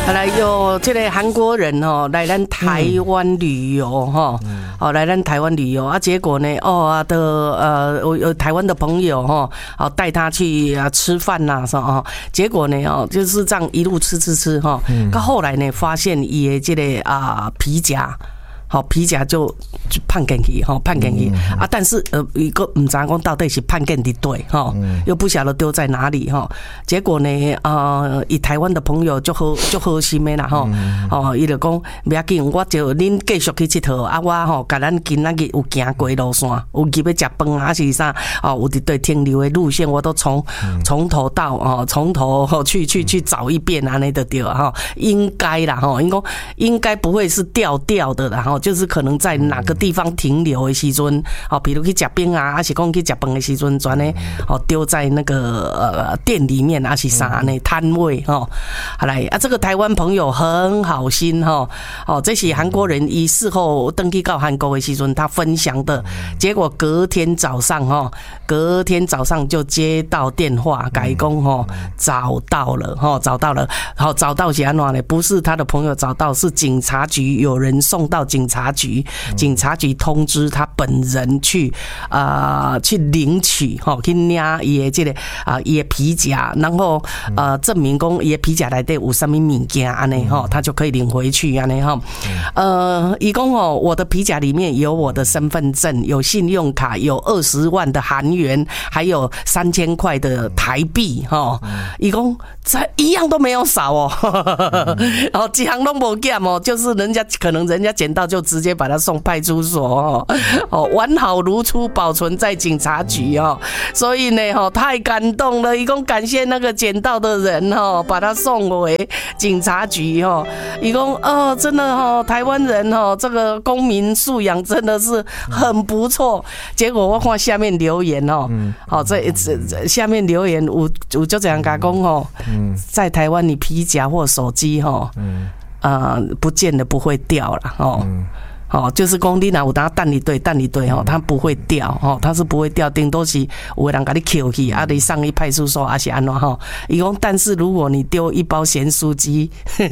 来有这个韩国人哦来咱台湾旅游哈，来咱台湾旅游啊，结果呢有台湾的朋友哈，带他去吃饭呐是吧？结果呢就是这样一路吃哈，到后来呢发现伊的这个皮夹。好，皮夹就判进去，判进去啊！但是一个唔知讲到底是判进伫对，又不晓得丢在哪里，结果呢，以台湾的朋友就好心的啦，伊就讲不要紧，我就恁继续去佚佗啊，我甲咱今仔日有行过路线，有去要食饭啊，是啥？有伫对停留的路线，我都从头到从头去找一遍安尼就对哈，应该啦哈，应该不会是掉的啦哈。就是可能在哪个地方停留的时阵，比如去吃冰啊，还是讲去吃饭的时阵，转呢，丢在那个店里面，还是啥呢摊位好来啊，这个台湾朋友很好心这是韩国人伊事后登记到韩国的时阵，他分享的结果，隔天早上就接到电话，改讲找到了，找到是安怎呢？不是他的朋友找到，是警察局有人送到警察局通知他本人去领取去领伊的这个伊的皮夹，然后证明讲伊的皮夹内底有什么物件安尼他就可以领回去安尼伊讲我的皮夹里面有我的身份证，有信用卡，有20万的韩元，还有3000块的台币伊讲这一样都没有少然后几行都没减就是可能人家捡到就直接把他送派出所完好如初保存在警察局所以呢太感动了，一共感谢那个捡到的人把他送回警察局一共真的台湾人这个公民素养真的是很不错。结果我看下面留言这下面留言有就这样讲在台湾你皮夹或手机不见得不会掉了就是讲你若有当等一对它不会掉它是不会掉，顶多是有的人给你捡去啊，你上去派出所还是安怎伊讲，但是如果你丢一包咸酥鸡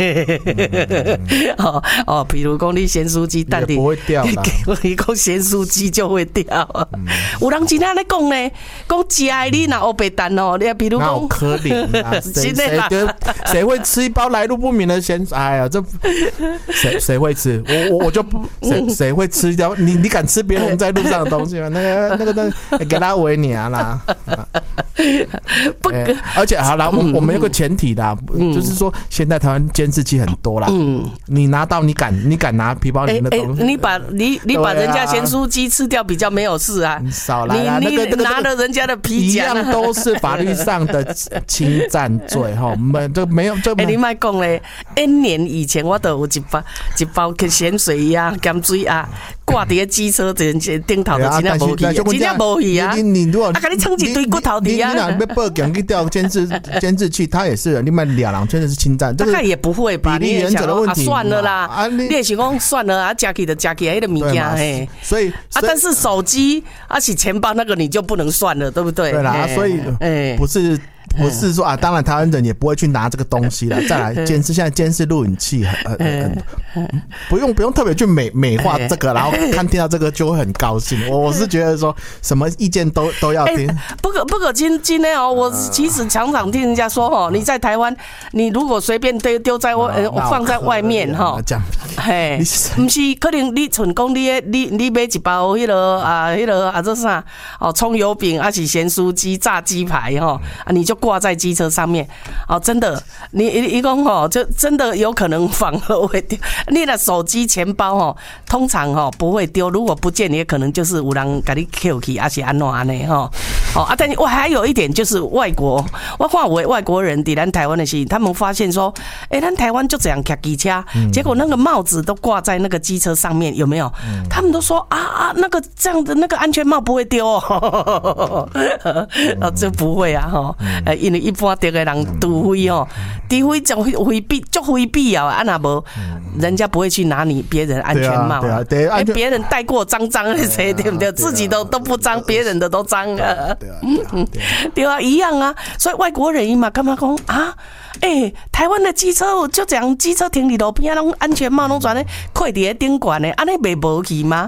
比如讲你咸酥鸡等你不会掉啦， 伊讲咸酥鸡就会掉有人真正在讲呢，讲吃的你若黑白蛋你比如讲可怜谁会吃一包来路不明的咸？哎呀，这谁会吃？我就不。谁会吃掉？你敢吃别人在路上的东西吗？那个给他维尼啊啦！而且好了，我们有个前提啦，就是说现在台湾监视器很多啦。你拿到你敢拿皮包里面的东西？你把人家咸酥鸡吃掉比较没有事啊！ 少来啊！ 你拿了人家的皮夹， 一样都是法律上的侵占罪哈。我们这没有这。 你别讲嘞，N 年以前我都有一包跟咸水鸭。咸水啊，挂伫个机车顶头就真正无去，真正无去啊！ 你如果给你撑一堆骨头底啊！ 你若要报警去调监视器，他也是你们俩人真的是侵占， 大概也不会吧？ 比例原则的问题算了啦，你也是讲算了啊，加起来的物件嘿。 所以但是手机是钱包那个你就不能算了，对不对？ 对啦，所以不是说当然台湾人也不会去拿这个东西了。再来现在监视录影器很不用特别去美化这个，然后听到这个就会很高兴。我是觉得说什么意见都要听。 不可今天我其实常常听人家说你在台湾，你如果随便丢在放在外面嘿，不是可能你纯讲你买一包迄个这啥葱油饼还是咸酥鸡炸鸡排你就挂在机车上面真的你讲就真的有可能反而会丢。你的手机钱包通常不会丢，如果不见也可能就是有人给你捡去还是安怎安尼但是我还有一点就是我看外国人在咱台湾的时候，他们发现说咱台湾就这样骑机车结果那个帽子都挂在那个机车上面，有没有他们都说那个这样的那个安全帽不会丢这不会因为一般这个人除非就回避那无人家不会去拿你别人安全帽别人戴过脏的谁对不对？自己都不脏，别人的都脏对啊，一样啊。所以外国人嘛干嘛讲台湾的机车就这样，机车停伫路边啊，拢安全帽拢全咧挂伫咧顶管的，安尼袂无去吗？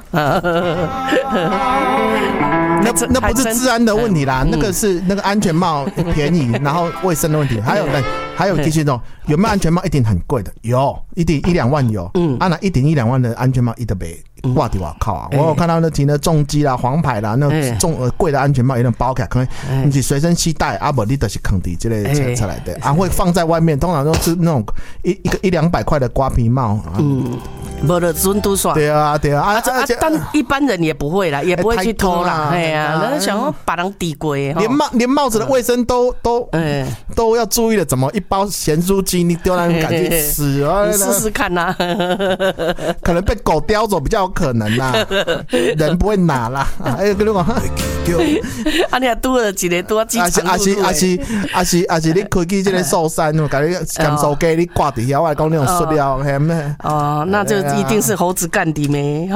那不是治安的问题啦，那个是那个安全帽便宜，然后卫生的问题。还有其实有没有安全帽一定很贵的，有一定1-2万有，那1顶1-2万的安全帽一直没挂伫外口啊。我有看到那停的重机啦、黄牌啦，那贵的安全帽有点包起来，可能你是随身携带，不你就是放伫这个车来的，会放在外面，通常都是那种100-200块的瓜皮帽。 没了准都爽。 对啊， 但一般人也不会啦，也不会去偷啦。哎呀，人想要把人抵归， 连帽子的卫生都要注意了，怎么一包咸酥鸡你丢那赶去吃？ 你试试看呐， 可能被狗叼走比较有可能啦，人不会拿啦。跟你讲， 你也拄了一个拄啊机场路路是你开去这个寿山，把你咸酥鸡你挂伫遐，我讲那种塑料咩？ 那就一定是猴子干的咩？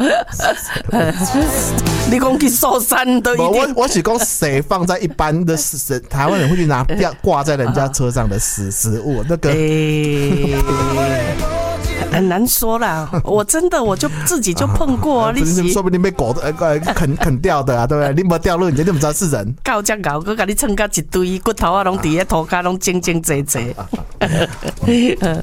你讲去寿山都一定。 我是讲谁放在一般的台湾人会去拿挂在人家车上的食物，那个很难说啦。我真的我就自己就碰过，你说不定被狗啃掉的啊，对不对？你没掉落，你就不知道是人。 搞这搞，佮你蹭到一堆骨头啊，拢伫咧涂骹拢晶晶济济。